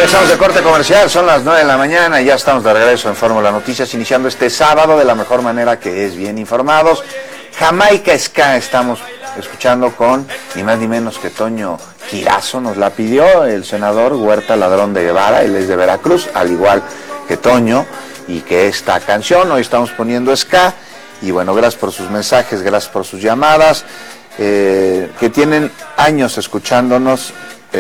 Regresamos de corte comercial, son las 9 de la mañana y ya estamos de regreso en Fórmula Noticias, iniciando este sábado de la mejor manera, que es bien informados. Jamaica Ska estamos escuchando con ni más ni menos que Toño Quirazo. Nos la pidió el senador Huerta Ladrón de Guevara, él es de Veracruz, al igual que Toño, y que esta canción, hoy estamos poniendo ska, y bueno, gracias por sus mensajes, gracias por sus llamadas, que tienen años escuchándonos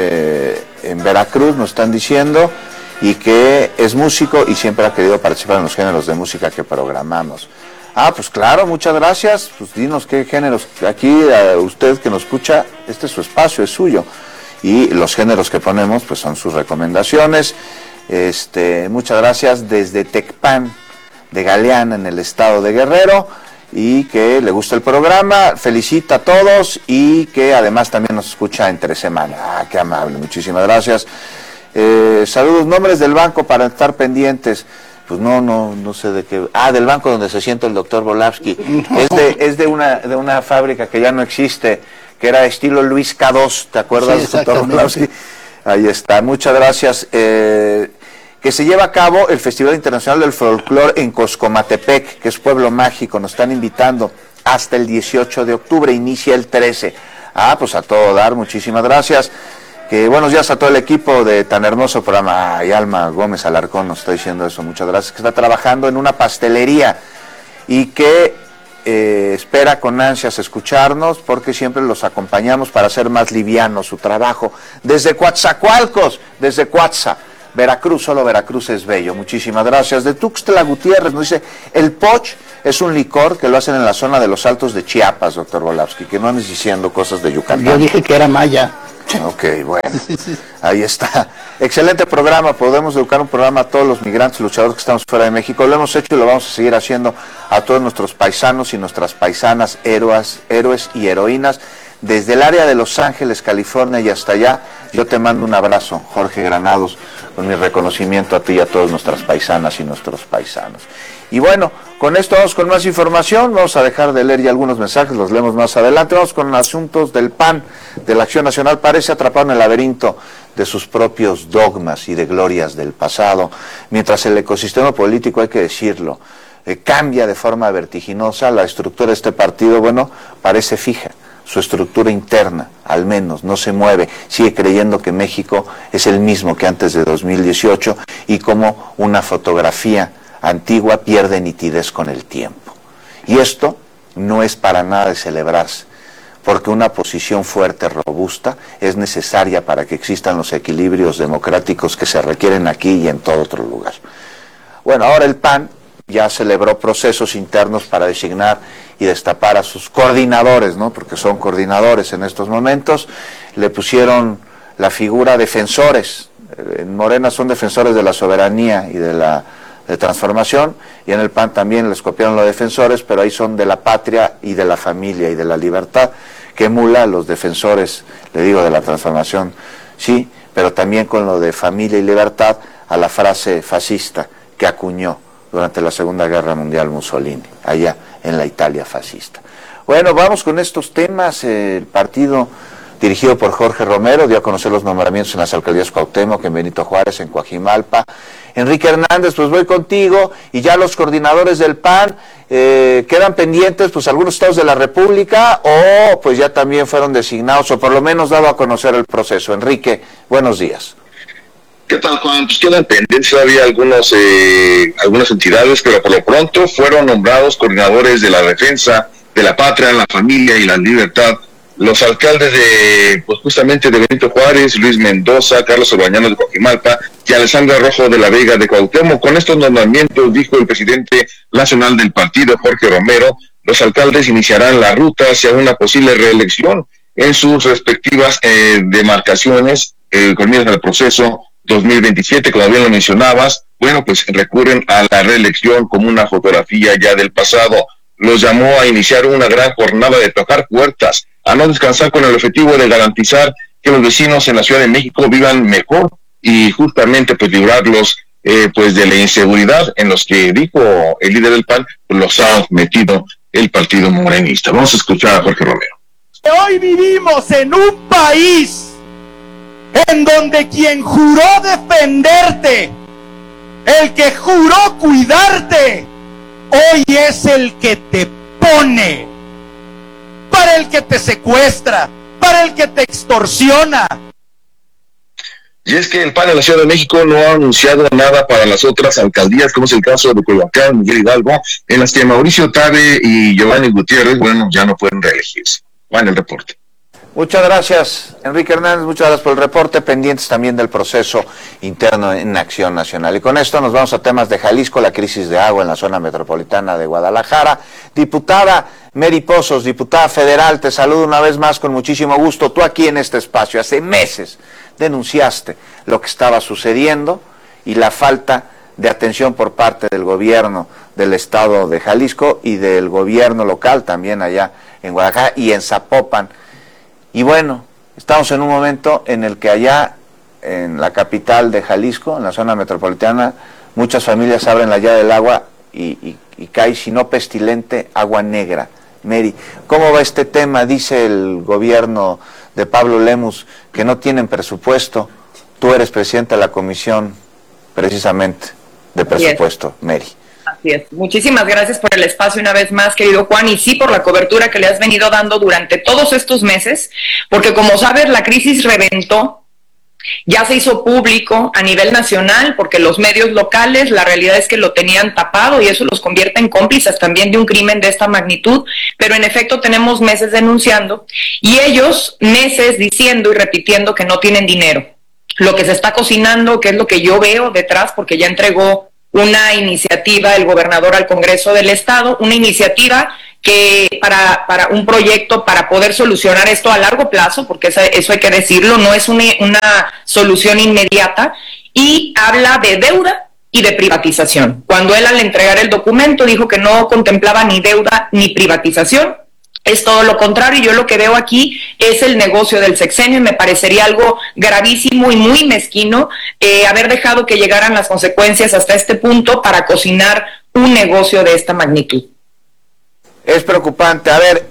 en Veracruz, nos están diciendo, y que es músico y siempre ha querido participar en los géneros de música que programamos. Ah, pues claro, muchas gracias, pues dinos qué géneros, aquí usted que nos escucha, este es su espacio, es suyo, y los géneros que ponemos pues son sus recomendaciones. Muchas gracias desde Tecpan de Galeana, en el estado de Guerrero, y que le gusta el programa, felicita a todos y que además también nos escucha entre semana. Ah, qué amable, muchísimas gracias. Saludos, nombres del banco para estar pendientes. Pues no sé de qué. Ah, del banco donde se sienta el doctor Volavsky. Es de una fábrica que ya no existe, que era estilo Luis K2, ¿te acuerdas, sí, doctor Volavsky? Ahí está, muchas gracias. Que se lleva a cabo el Festival Internacional del Folclor en Coscomatepec, que es pueblo mágico, nos están invitando hasta el 18 de octubre, inicia el 13. Ah, pues a todo dar, muchísimas gracias. Que buenos días a todo el equipo de tan hermoso programa. Ay, Alma Gómez Alarcón nos está diciendo eso, muchas gracias. Que está trabajando en una pastelería y que espera con ansias escucharnos, porque siempre los acompañamos para hacer más liviano su trabajo. Desde Coatzacoalcos, desde Coatza, Veracruz, solo Veracruz es bello. Muchísimas gracias. De Tuxtla Gutiérrez nos dice, el poch es un licor que lo hacen en la zona de los Altos de Chiapas, doctor Volavsky, que no andes diciendo cosas de Yucatán. Yo dije que era maya. Ok, bueno, ahí está. Excelente programa, podemos educar un programa a todos los migrantes luchadores que estamos fuera de México. Lo hemos hecho y lo vamos a seguir haciendo a todos nuestros paisanos y nuestras paisanas, héroes y heroínas. Desde el área de Los Ángeles, California y hasta allá, yo te mando un abrazo, Jorge Granados, con mi reconocimiento a ti y a todas nuestras paisanas y nuestros paisanos. Y bueno, con esto vamos con más información, vamos a dejar de leer ya algunos mensajes, los leemos más adelante, vamos con asuntos del PAN, de la Acción Nacional. Parece atrapado en el laberinto de sus propios dogmas y de glorias del pasado, mientras el ecosistema político, hay que decirlo, cambia de forma vertiginosa. La estructura de este partido, bueno, parece fija. Su estructura interna, al menos, no se mueve, sigue creyendo que México es el mismo que antes de 2018 y como una fotografía antigua pierde nitidez con el tiempo. Y esto no es para nada de celebrarse, porque una posición fuerte, robusta, es necesaria para que existan los equilibrios democráticos que se requieren aquí y en todo otro lugar. Bueno, ahora el PAN ya celebró procesos internos para designar y destapar a sus coordinadores, ¿no? Porque son coordinadores en estos momentos. Le pusieron la figura defensores. En Morena son defensores de la soberanía y de transformación, y en el PAN también les copiaron los defensores, pero ahí son de la patria y de la familia y de la libertad, que emula a los defensores, le digo, de la transformación, sí, pero también con lo de familia y libertad, a la frase fascista que acuñó durante la Segunda Guerra Mundial Mussolini, allá en la Italia fascista. Bueno, vamos con estos temas. El partido dirigido por Jorge Romero dio a conocer los nombramientos en las alcaldías Cuauhtémoc, en Benito Juárez, en Coajimalpa. Enrique Hernández, pues voy contigo, y ya los coordinadores del PAN quedan pendientes, pues algunos estados de la República, o pues ya también fueron designados, o por lo menos dado a conocer el proceso. Enrique, buenos días. ¿Qué tal, Juan? Pues quedan pendientes todavía algunas entidades, pero por lo pronto fueron nombrados coordinadores de la defensa de la patria, la familia y la libertad. Los alcaldes justamente de Benito Juárez, Luis Mendoza, Carlos Orbañanos de Coajimalpa y Alessandra Rojo de la Vega de Cuauhtémoc. Con estos nombramientos, dijo el presidente nacional del partido, Jorge Romero, los alcaldes iniciarán la ruta hacia una posible reelección en sus respectivas demarcaciones con miras al proceso 2027, como bien lo mencionabas. Bueno, pues recurren a la reelección como una fotografía ya del pasado. Los llamó a iniciar una gran jornada de tocar puertas, a no descansar, con el objetivo de garantizar que los vecinos en la Ciudad de México vivan mejor y justamente pues librarlos pues de la inseguridad en los que, dijo el líder del PAN, pues los ha metido el partido morenista. Vamos a escuchar a Jorge Romero. Hoy vivimos en un país en donde quien juró defenderte, el que juró cuidarte, hoy es el que te pone, para el que te secuestra, para el que te extorsiona. Y es que el PAN de la Ciudad de México no ha anunciado nada para las otras alcaldías, como es el caso de Coyoacán, Miguel Hidalgo, en las que Mauricio Tabe y Giovanni Gutiérrez, ya no pueden reelegirse. Va en el reporte. Muchas gracias, Enrique Hernández, muchas gracias por el reporte, pendientes también del proceso interno en Acción Nacional. Y con esto nos vamos a temas de Jalisco, la crisis de agua en la zona metropolitana de Guadalajara. Diputada Mary Pozos, diputada federal, te saludo una vez más con muchísimo gusto. Tú aquí en este espacio, hace meses, denunciaste lo que estaba sucediendo y la falta de atención por parte del gobierno del estado de Jalisco y del gobierno local también allá en Guadalajara y en Zapopan. Y bueno, estamos en un momento en el que allá en la capital de Jalisco, en la zona metropolitana, muchas familias abren la llave del agua y cae, si no pestilente, agua negra. Mary, ¿cómo va este tema? Dice el gobierno de Pablo Lemus que no tienen presupuesto. Tú eres presidenta de la comisión precisamente de presupuesto, Mary. Así es. Muchísimas gracias por el espacio una vez más, querido Juan, y sí por la cobertura que le has venido dando durante todos estos meses, porque como sabes, la crisis reventó, ya se hizo público a nivel nacional, porque los medios locales, la realidad es que lo tenían tapado y eso los convierte en cómplices también de un crimen de esta magnitud, pero en efecto tenemos meses denunciando y ellos meses diciendo y repitiendo que no tienen dinero. Lo que se está cocinando, que es lo que yo veo detrás, porque ya entregó una iniciativa el gobernador al Congreso del Estado, una iniciativa que para un proyecto para poder solucionar esto a largo plazo, porque eso hay que decirlo, no es una solución inmediata, y habla de deuda y de privatización. Cuando él al entregar el documento dijo que no contemplaba ni deuda ni privatización, es todo lo contrario. Yo lo que veo aquí es el negocio del sexenio y me parecería algo gravísimo y muy mezquino haber dejado que llegaran las consecuencias hasta este punto para cocinar un negocio de esta magnitud. Es preocupante. A ver,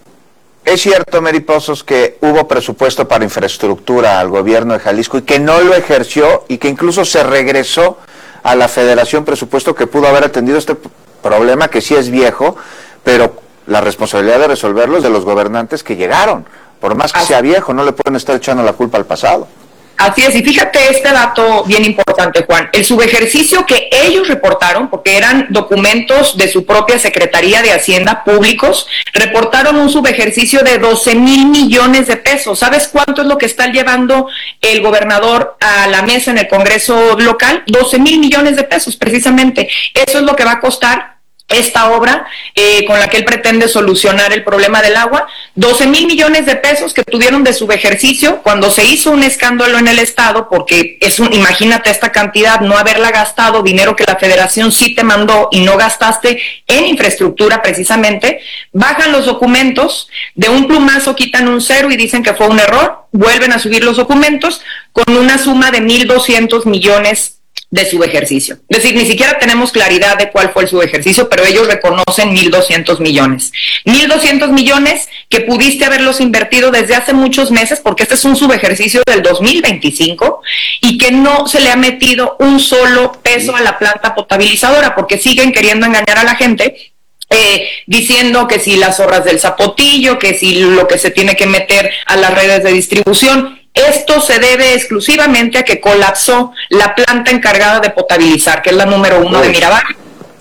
es cierto, Mary Pozos, que hubo presupuesto para infraestructura al gobierno de Jalisco y que no lo ejerció y que incluso se regresó a la federación presupuesto que pudo haber atendido este problema que sí es viejo, pero la responsabilidad de resolverlo es de los gobernantes que llegaron. Por más que sea viejo, no le pueden estar echando la culpa al pasado. Así es, y fíjate este dato bien importante, Juan. El subejercicio que ellos reportaron, porque eran documentos de su propia Secretaría de Hacienda públicos, reportaron un subejercicio de 12,000 millones de pesos. ¿Sabes cuánto es lo que está llevando el gobernador a la mesa en el Congreso local? 12,000 millones de pesos, precisamente. Eso es lo que va a costar esta obra con la que él pretende solucionar el problema del agua. 12,000 millones de pesos que tuvieron de subejercicio cuando se hizo un escándalo en el estado, porque imagínate esta cantidad, no haberla gastado, dinero que la federación sí te mandó y no gastaste en infraestructura precisamente. Bajan los documentos, de un plumazo quitan un cero y dicen que fue un error, vuelven a subir los documentos con una suma de 1,200 millones de subejercicio. Es decir, ni siquiera tenemos claridad de cuál fue el subejercicio, pero ellos reconocen 1,200 millones. 1,200 millones que pudiste haberlos invertido desde hace muchos meses, porque este es un subejercicio del 2025 y que no se le ha metido un solo peso a la planta potabilizadora, porque siguen queriendo engañar a la gente, diciendo que si las zorras del Zapotillo, que si lo que se tiene que meter a las redes de distribución. Esto se debe exclusivamente a que colapsó la planta encargada de potabilizar, que es la número 1 de Miravalle,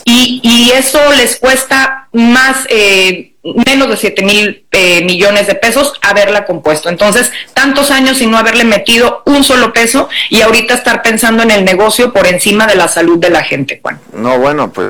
y eso les cuesta menos de 7,000 millones de pesos haberla compuesto. Entonces, tantos años sin no haberle metido un solo peso y ahorita estar pensando en el negocio por encima de la salud de la gente, Juan. No, bueno, pues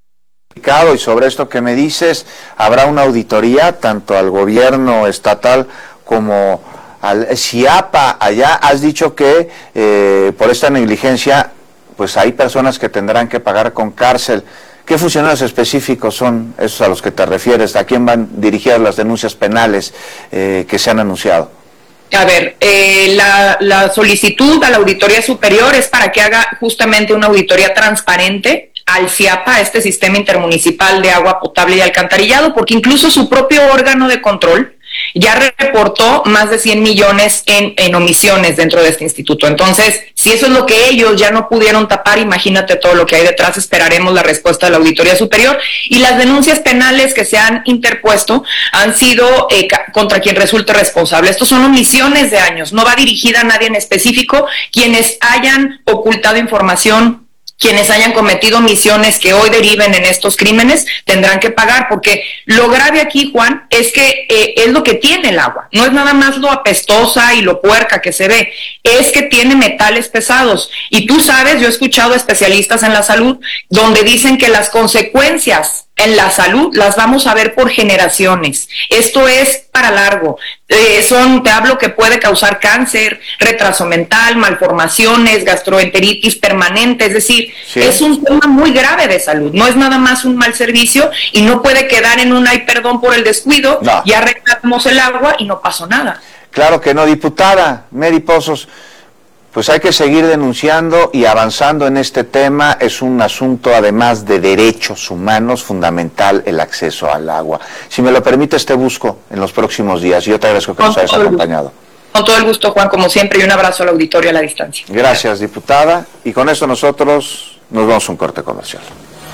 y sobre esto que me dices, habrá una auditoría tanto al gobierno estatal como al CIAPA. Allá has dicho que por esta negligencia pues hay personas que tendrán que pagar con cárcel. ¿Qué funcionarios específicos son esos a los que te refieres? ¿A quién van dirigidas las denuncias penales que se han anunciado? A ver, la solicitud a la Auditoría Superior es para que haga justamente una auditoría transparente al CIAPA, a este Sistema Intermunicipal de Agua Potable y Alcantarillado, porque incluso su propio órgano de control, ya reportó más de 100 millones en omisiones dentro de este instituto. Entonces, si eso es lo que ellos ya no pudieron tapar, imagínate todo lo que hay detrás. Esperaremos la respuesta de la Auditoría Superior, y las denuncias penales que se han interpuesto han sido contra quien resulte responsable. Estos son omisiones de años, no va dirigida a nadie en específico. Quienes hayan ocultado información, quienes hayan cometido omisiones que hoy deriven en estos crímenes, tendrán que pagar, porque lo grave aquí, Juan, es que es lo que tiene el agua. No es nada más lo apestosa y lo puerca que se ve, es que tiene metales pesados. Y tú sabes, yo he escuchado a especialistas en la salud donde dicen que las consecuencias en la salud las vamos a ver por generaciones. Esto es para largo. Te hablo que puede causar cáncer, retraso mental, malformaciones, gastroenteritis permanente. Es decir, sí, es un tema muy grave de salud. No es nada más un mal servicio y no puede quedar en un ay, perdón por el descuido, no. Ya arreglamos el agua y no pasó nada. Claro que no, diputada Mary Pozos. Pues hay que seguir denunciando y avanzando en este tema. Es un asunto, además de derechos humanos, fundamental el acceso al agua. Si me lo permites, te busco en los próximos días. Yo te agradezco que nos hayas acompañado. Con todo el gusto, Juan, como siempre, y un abrazo al auditorio a la distancia. Gracias, diputada. Y con esto nosotros nos vamos a un corte comercial.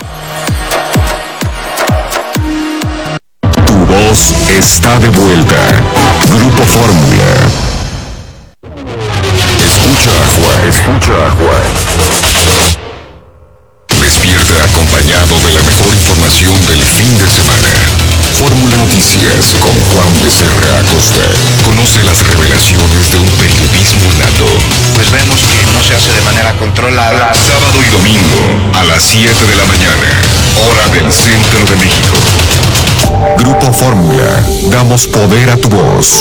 Tu voz está de vuelta. Grupo Fórmula. Escucha a Juan. Despierta acompañado de la mejor información del fin de semana. Fórmula Noticias con Juan Becerra Acosta. Conoce las revelaciones de un periodismo nato. Pues vemos que no se hace de manera controlada. Sábado y domingo a las 7 de la mañana, hora del centro de México. Grupo Fórmula. Damos poder a tu voz.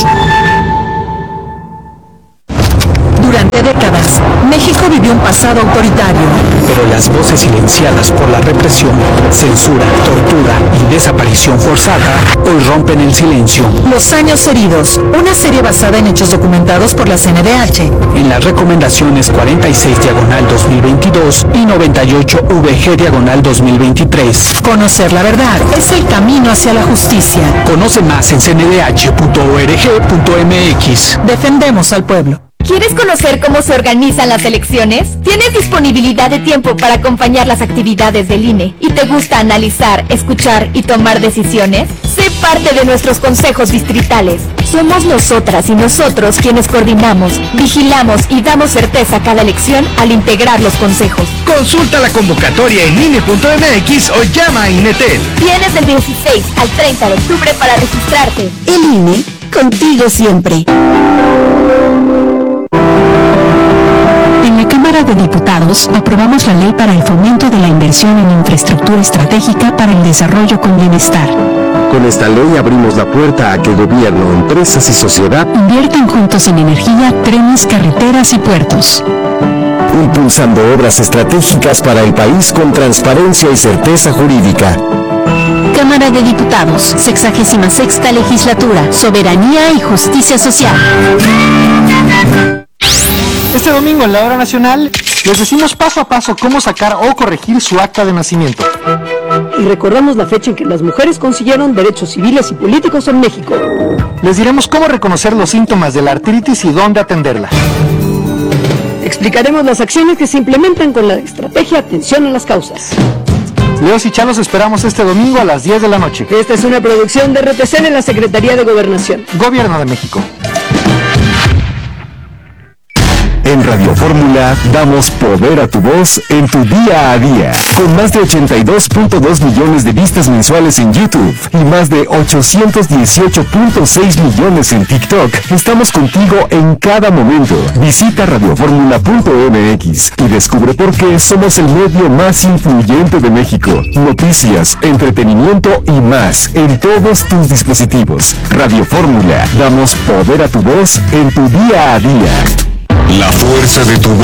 Durante décadas, México vivió un pasado autoritario. Pero las voces silenciadas por la represión, censura, tortura y desaparición forzada hoy rompen el silencio. Los años heridos, una serie basada en hechos documentados por la CNDH. En las recomendaciones 46/2022 y 98/VG/2023. Conocer la verdad es el camino hacia la justicia. Conoce más en cndh.org.mx. Defendemos al pueblo. ¿Quieres conocer cómo se organizan las elecciones? ¿Tienes disponibilidad de tiempo para acompañar las actividades del INE? ¿Y te gusta analizar, escuchar y tomar decisiones? Sé parte de nuestros consejos distritales. Somos nosotras y nosotros quienes coordinamos, vigilamos y damos certeza a cada elección al integrar los consejos. Consulta la convocatoria en INE.mx o llama a INETEL. Tienes del 16 al 30 de octubre para registrarte. El INE, contigo siempre. En la Cámara de Diputados aprobamos la ley para el fomento de la inversión en infraestructura estratégica para el desarrollo con bienestar. Con esta ley abrimos la puerta a que gobierno, empresas y sociedad inviertan juntos en energía, trenes, carreteras y puertos. Impulsando obras estratégicas para el país con transparencia y certeza jurídica. Cámara de Diputados, 66ª Legislatura, Soberanía y Justicia Social. Este domingo en la Hora Nacional les decimos paso a paso cómo sacar o corregir su acta de nacimiento. Y recordamos la fecha en que las mujeres consiguieron derechos civiles y políticos en México. Les diremos cómo reconocer los síntomas de la artritis y dónde atenderla. Explicaremos las acciones que se implementan con la estrategia Atención a las Causas. Leos y Chalos esperamos este domingo a las 10 de la noche. Esta es una producción de RTC en la Secretaría de Gobernación. Gobierno de México. En Radio Fórmula damos poder a tu voz en tu día a día. Con más de 82.2 millones de vistas mensuales en YouTube y más de 818.6 millones en TikTok, estamos contigo en cada momento. Visita radioformula.mx y descubre por qué somos el medio más influyente de México. Noticias, entretenimiento y más en todos tus dispositivos. Radio Fórmula, damos poder a tu voz en tu día a día. La fuerza de tu voz